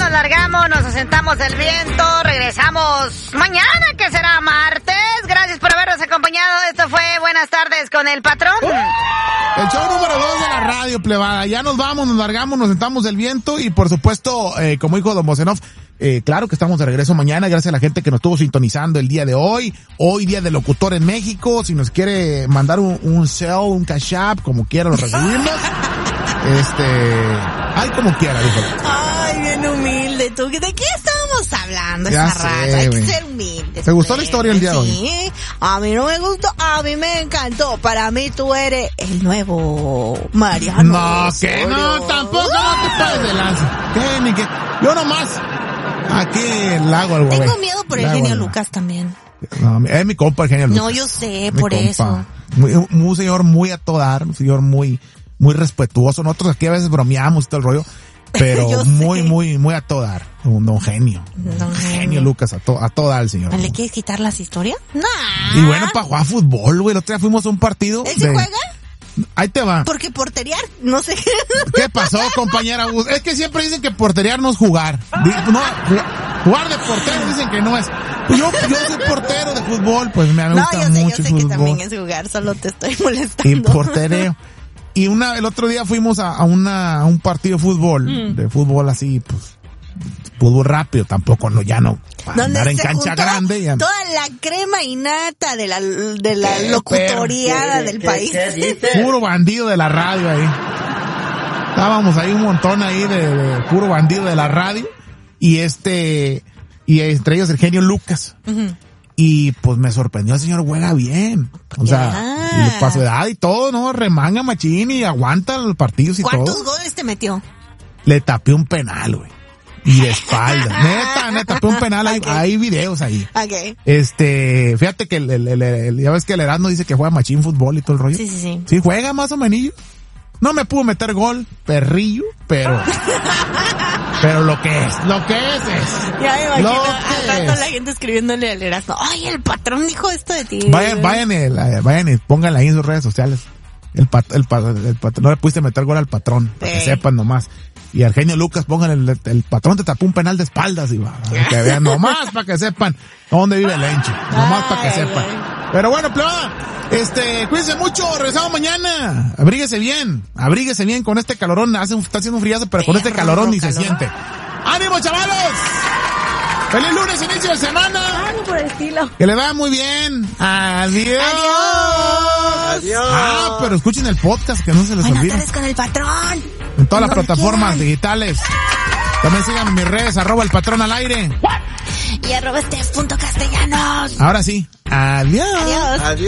nos largamos, nos asentamos del viento, regresamos mañana, que será martes. Gracias por habernos acompañado. Esto fue Buenas Tardes con el Patrón. El show número 2 de la radio, plebada. Ya nos vamos, nos largamos, nos sentamos del viento y por supuesto, como dijo Don Bosenov, claro que estamos de regreso mañana, gracias a la gente que nos estuvo sintonizando el día de hoy. Hoy día del locutor en México. Si nos quiere mandar un cell, un cash app, como quiera lo recibimos. Ay, como quiera, dijo. Ay, bien humilde tú. ¿De qué estábamos hablando Ya esta sé, raza? Hay que güey. ser humilde. ¿Te gustó la historia el día de hoy? Sí, a mí no me gustó, a mí me encantó. Para mí tú eres el nuevo Mariano. No, que no, tampoco no te pases de lanza. ¿Qué? Ni que. Yo nomás. Aquí el lago al güey. Tengo miedo por el genio Lucas también. No, es mi compa el genio Lucas. No, yo sé, Mi por compa. eso. Un señor muy a todo dar, un señor muy respetuoso. Nosotros aquí a veces bromeamos y todo el rollo, pero Yo muy, sé. muy a todo dar. Un don genio. Don Genio genio. Lucas, a todo dar el señor. ¿Le quieres quitar las historias? No. Y bueno, para jugar fútbol, güey. El otro día fuimos a un partido. ¿Él se juega? Ahí te va. Porque porteriar, no sé. ¿Qué pasó, compañera? Es que siempre dicen que porterear no es jugar. No, jugar de portero dicen que no es. Yo soy portero de fútbol, pues me gusta No, yo mucho sé el que fútbol. también es jugar, solo te estoy molestando. Y portereo. Y el otro día fuimos a un partido de fútbol, de fútbol así, pues, fútbol rápido, tampoco, ya no, para Donde andar en se cancha juntó grande. Ya. toda la crema innata de la locutoriada del país. Puro bandido de la radio ahí. Estábamos ahí un montón ahí de puro bandido de la radio, y entre ellos el genio Lucas. Ujú. Y pues me sorprendió, el señor juega bien. O sea, y le pasó edad y todo, ¿no? Remanga machín y aguanta los partidos y todo. ¿Cuántos goles te metió? Le tapé un penal, güey. Y de espalda. neta, tapé un penal. Okay. Hay videos ahí. Okay. Fíjate que ya ves que el Erasmo dice que juega machín fútbol y todo el rollo. Sí. Sí, juega más o menos. No me pudo meter gol, perrillo, pero lo que es. Ya me imagino Lo al que rato es. la gente escribiéndole al Erasmo. Ay, el patrón dijo esto de ti. Vayan y pónganla ahí en sus redes sociales. El patrón, no le pudiste meter gol al patrón, para que sepan nomás. Y al genio Lucas, pongan el patrón te tapó un penal de espaldas, y va, para que vean nomás, para que sepan dónde vive el Encho. Nomás para que sepan. Pero bueno, plebada, cuídense mucho, regresamos mañana. Abríguese bien con este calorón. Está haciendo un friazo, pero con este calorón ni se siente. ¡Ánimo, chavalos! ¡Feliz lunes, inicio de semana! Algo por el estilo. Que le vaya muy bien. Adiós. Adiós. Pero escuchen el podcast, que no se les Buenas olvide. tardes con el patrón. En todas las Donde plataformas quieran. digitales. También sigan en mis redes, @el patrón al aire. Y @Steph.castellanos. Ahora sí. Adiós. Adiós.